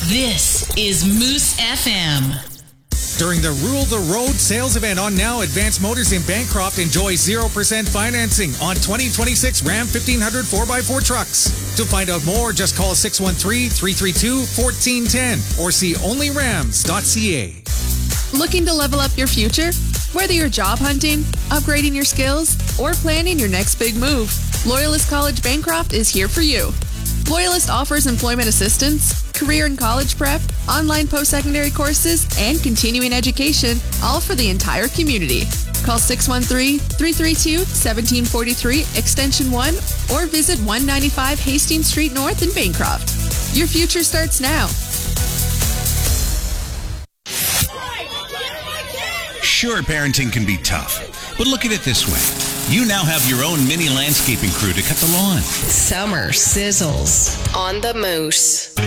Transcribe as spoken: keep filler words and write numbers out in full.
This is Moose F M. During the Rule the Road sales event on Now, Advance Motors in Bancroft enjoy zero percent financing on twenty twenty-six Ram fifteen hundred four by four trucks. To find out more, just call six one three, three three two, one four one zero or see only rams dot c a. Looking to level up your future? Whether you're job hunting, upgrading your skills, or planning your next big move, Loyalist College Bancroft is here for you. Loyalist offers employment assistance, career and college prep, online post-secondary courses, and continuing education, all for the entire community. Call six one three, three three two, one seven four three, extension one, or visit one ninety-five Hastings Street North in Bancroft. Your future starts now. Sure, parenting can be tough, but look at it this way. You now have your own mini landscaping crew to cut the lawn. Summer sizzles on the Moose.